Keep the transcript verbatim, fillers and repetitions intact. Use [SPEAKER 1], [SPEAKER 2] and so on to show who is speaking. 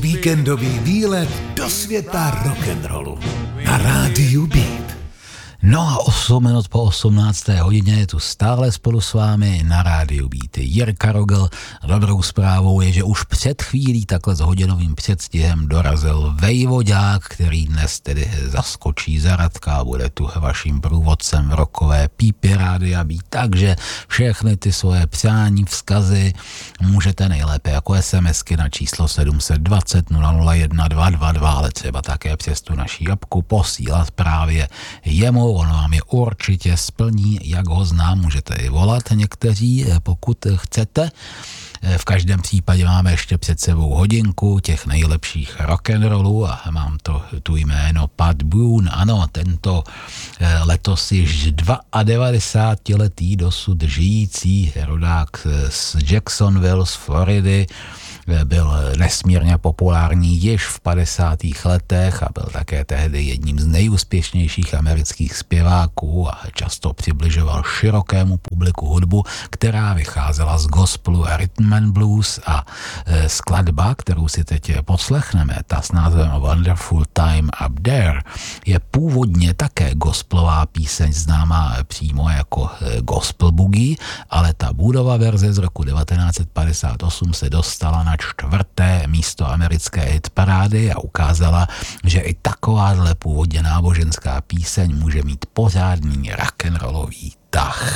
[SPEAKER 1] Víkendový výlet do světa rock'n'rollu na rádiu Beat.
[SPEAKER 2] No a osm minut po osmnácté hodině je tu stále spolu s vámi na rádiu Beat Jirka Rogl. Dobrou zprávou je, že už před chvílí takhle s hodinovým předstihem dorazil Vejvodák, který dnes tedy zaskočí za Radka a bude tu vaším průvodcem v rockové pípě rádia Beat. Takže všechny ty svoje přání, vzkazy můžete nejlépe jako SMSky na číslo sedm set dvacet nula nula jedna dva dva dva, ale třeba také přes tu naší apku posílat právě jemu. On vám je určitě splní, jak ho znám, můžete i volat někteří, pokud chcete. V každém případě máme ještě před sebou hodinku těch nejlepších rock'n'rollů a mám to tu jméno Pat Boone. Ano, tento letos již devadesátidvouletý dosud žijící rodák z Jacksonville z Floridy byl nesmírně populární již v padesátých letech a byl také tehdy jedním z nejúspěšnějších amerických zpěváků a často přibližoval širokému publiku hudbu, která vycházela z gospelu a rhythm and blues a skladba, kterou si teď poslechneme, ta s názvem Wonderful Time Up There, je původně také gospelová píseň známá přímo jako gospel boogie, ale ta Woodova verze z roku devatenáct set padesát osm se dostala na čtvrté místo americké hitparády a ukázala, že i takováhle původně náboženská píseň může mít pořádný rock'n'rollový tah.